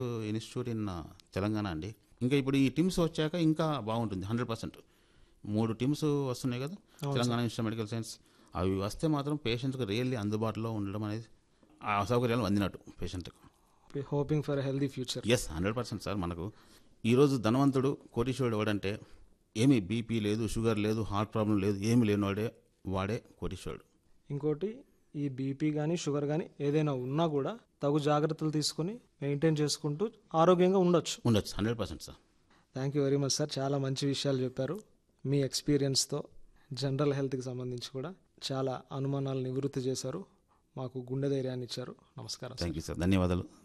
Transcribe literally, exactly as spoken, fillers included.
Institute in Telangana అండి. ఇంకా ఇప్పుడు ఈ టీమ్స్ వచ్చాక ఇంకా బాగుంటుంది. హండ్రెడ్ పర్సెంట్ మూడు టీమ్స్ వస్తున్నాయి కదా తెలంగాణ ఇన్స్టిట్యూట్ మెడికల్ సైన్స్. అవి వస్తే మాత్రం పేషెంట్కి రియల్లీ అందుబాటులో ఉండడం అనేది ఆ సౌకర్యాలు అందినట్టు పేషెంట్కి. Hoping for healthy future. Yes, hundred percent sir. మనకు ఈరోజు ధనవంతుడు కోటీశ్వరుడు ఎవడంటే ఏమీ బీపీ లేదు, షుగర్ లేదు, హార్ట్ ప్రాబ్లం లేదు, ఏమీ లేని వాడే వాడే కోటీశ్వరుడు. ఇంకోటి, ఈ బీపీ కానీ షుగర్ కానీ ఏదైనా ఉన్నా కూడా తగు జాగ్రత్తలు తీసుకొని మెయింటైన్ చేసుకుంటూ ఆరోగ్యంగా ఉండొచ్చు. ఉండొచ్చు, hundred percent sir. Thank you very much sir. చాలా మంచి విషయాలు చెప్పారు. మీ ఎక్స్పీరియన్స్తో జనరల్ హెల్త్కి సంబంధించి కూడా చాలా అనుమానాలు నివృత్తి చేశారు. మాకు గుండె ధైర్యాన్ని ఇచ్చారు. నమస్కారం. Thank you sir. ధన్యవాదాలు.